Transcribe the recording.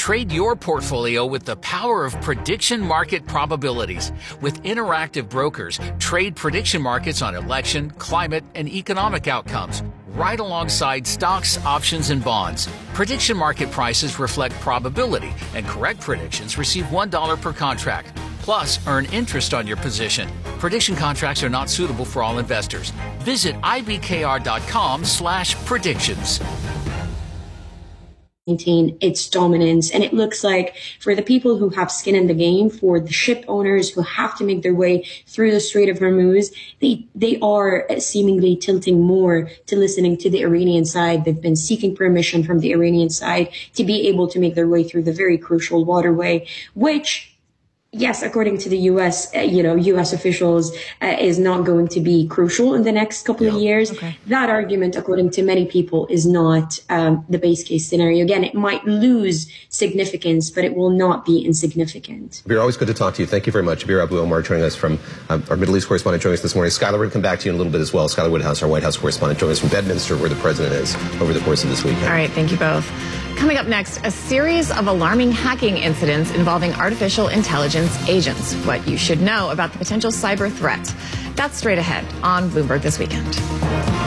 Trade your portfolio with the power of prediction market probabilities. With Interactive Brokers, trade prediction markets on election, climate, and economic outcomes, right alongside stocks, options, and bonds. Prediction market prices reflect probability, and correct predictions receive $1 per contract. Plus, earn interest on your position. Prediction contracts are not suitable for all investors. Visit ibkr.com/predictions. Maintain its dominance. And it looks like for the people who have skin in the game, for the ship owners who have to make their way through the Strait of Hormuz, they are seemingly tilting more to listening to the Iranian side. They've been seeking permission from the Iranian side to be able to make their way through the very crucial waterway, which, yes, according to the U.S., U.S. officials, is not going to be crucial in the next couple of years. Okay. That argument, according to many people, is not the base case scenario. Again, it might lose significance, but it will not be insignificant. Abir, always good to talk to you. Thank you very much. Abir Abu-Omar joining us from our Middle East correspondent joining us this morning. Skylar, we're going to come back to you in a little bit as well. Skylar Woodhouse, our White House correspondent, joining us from Bedminster, where the president is, over the course of this weekend. All right, thank you both. Coming up next, a series of alarming hacking incidents involving artificial intelligence agents. What you should know about the potential cyber threat. That's straight ahead on Bloomberg This Weekend.